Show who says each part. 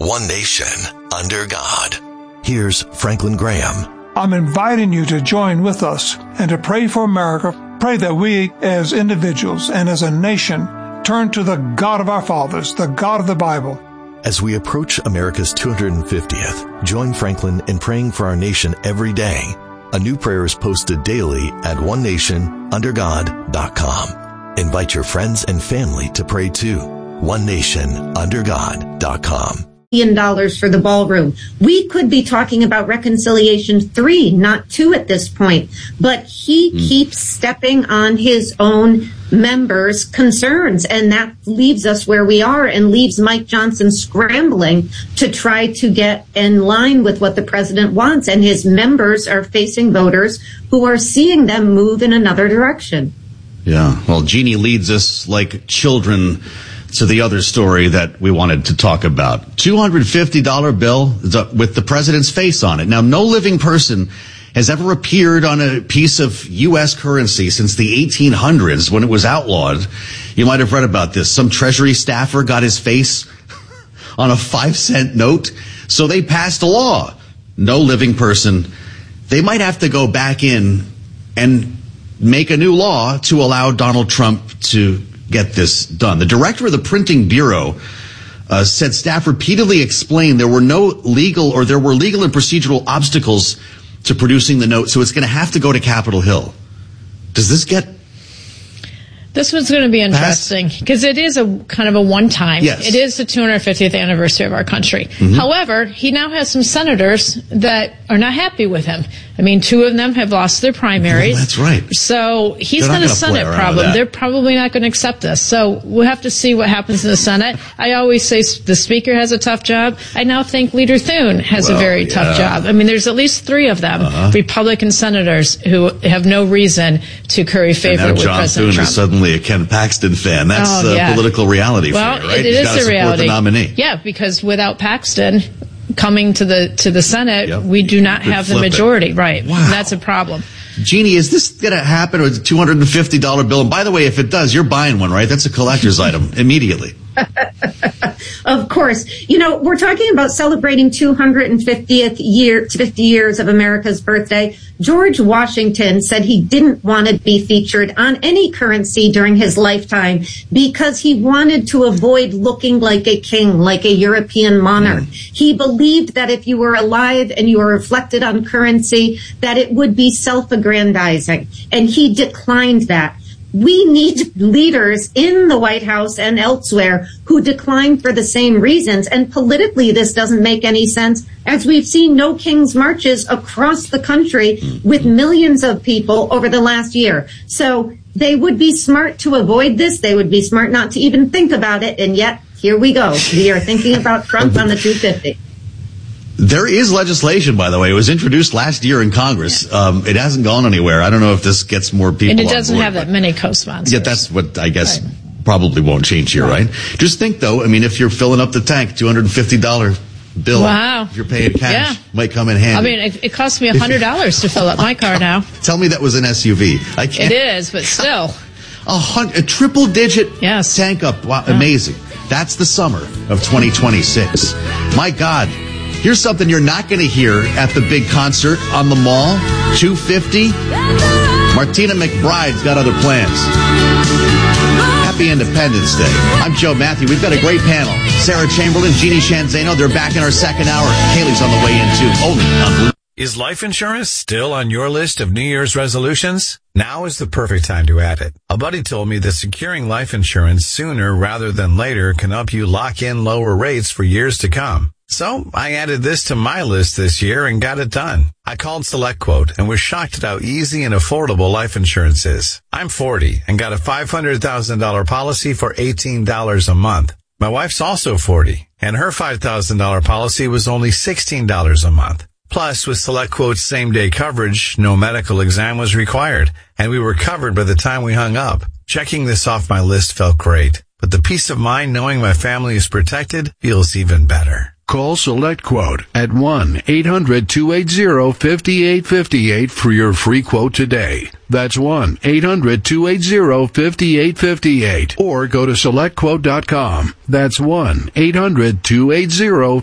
Speaker 1: one nation, under God. Here's Franklin Graham.
Speaker 2: I'm inviting you to join with us and to pray for America. Pray that we as individuals and as a nation turn to the God of our fathers, the God of the Bible.
Speaker 1: As we approach America's 250th, join Franklin in praying for our nation every day. A new prayer is posted daily at onenationundergod.com. Invite your friends and family to pray too. onenationundergod.com.
Speaker 3: $1 for the ballroom. We could be talking about reconciliation 3, not 2 at this point. But he keeps stepping on his own members' concerns, and that leaves us where we are and leaves Mike Johnson scrambling to try to get in line with what the president wants. And his members are facing voters who are seeing them move in another direction.
Speaker 4: Yeah, well, Jeannie leads us like children to the other story that we wanted to talk about. $250 bill with the president's face on it. Now, no living person has ever appeared on a piece of U.S. currency since the 1800s when it was outlawed. You might have read about this. Some Treasury staffer got his face on a 5-cent note, so they passed a law. No living person. They might have to go back in and make a new law to allow Donald Trump to get this done. The director of the Printing Bureau said staff repeatedly explained there were legal and procedural obstacles to producing the note, so it's going to have to go to Capitol Hill. Does this get...
Speaker 5: This one's going to be interesting because it is a kind of a one-time.
Speaker 4: Yes.
Speaker 5: It is the 250th anniversary of our country.
Speaker 4: Mm-hmm.
Speaker 5: However, he now has some senators that are not happy with him. I mean, 2 of them have lost their primaries.
Speaker 4: Oh, that's right.
Speaker 5: So he's got a Senate problem. They're probably not going to accept this. So we'll have to see what happens in the Senate. I always say the Speaker has a tough job. I now think Leader Thune has a very tough job. I mean, there's at least 3 of them, Republican senators, who have no reason to curry favor with President Trump.
Speaker 4: Is suddenly a Ken Paxton fan. That's political reality for you, right?
Speaker 5: It is a reality.
Speaker 4: The nominee.
Speaker 5: Yeah, because without Paxton coming to the Senate, we do not have the majority. Right.
Speaker 4: Wow.
Speaker 5: And that's a problem.
Speaker 4: Jeannie, is this going to happen with a $250 bill? And by the way, if it does, you're buying one, right? That's a collector's item immediately.
Speaker 3: Of course. You know, we're talking about celebrating 50 years of America's birthday. George Washington said he didn't want to be featured on any currency during his lifetime because he wanted to avoid looking like a king, like a European monarch. He believed that if you were alive and you were reflected on currency, that it would be self-aggrandizing. And he declined that. We need leaders in the White House and elsewhere who decline for the same reasons. And politically, this doesn't make any sense, as we've seen no King's marches across the country with millions of people over the last year. So they would be smart to avoid this. They would be smart not to even think about it. And yet, here we go. We are thinking about Trump on the 250.
Speaker 4: There is legislation, by the way. It was introduced last year in Congress. It hasn't gone anywhere. I don't know if this gets more people on board.
Speaker 5: And it doesn't have that many co-sponsors.
Speaker 4: Yeah, that's what I guess probably won't change here, right? Just think, though, I mean, if you're filling up the tank, $250 bill, if you're paying cash, might come in handy.
Speaker 5: I mean, it costs me $100 to fill up my car now.
Speaker 4: Tell me that was an SUV. I can't.
Speaker 5: It is, but still.
Speaker 4: A triple-digit tank up. Wow, amazing. That's the summer of 2026. My God. Here's something you're not going to hear at the big concert on the mall. 250. Martina McBride's got other plans. Happy Independence Day. I'm Joe Matthew. We've got a great panel. Sarah Chamberlain, Jeannie Shanzano. They're back in our second hour. Haley's on the way in, too. Only on Blue.
Speaker 6: Is life insurance still on your list of New Year's resolutions? Now is the perfect time to add it. A buddy told me that securing life insurance sooner rather than later can help you lock in lower rates for years to come. So I added this to my list this year and got it done. I called SelectQuote and was shocked at how easy and affordable life insurance is. I'm 40 and got a $500,000 policy for $18 a month. My wife's also 40 and her $5,000 policy was only $16 a month. Plus, with SelectQuote's same-day coverage, no medical exam was required, and we were covered by the time we hung up. Checking this off my list felt great, but the peace of mind knowing my family is protected feels even better.
Speaker 7: Call SelectQuote at 1-800-280-5858 for your free quote today. That's 1-800-280-5858. Or go to SelectQuote.com. That's 1-800-280-5858.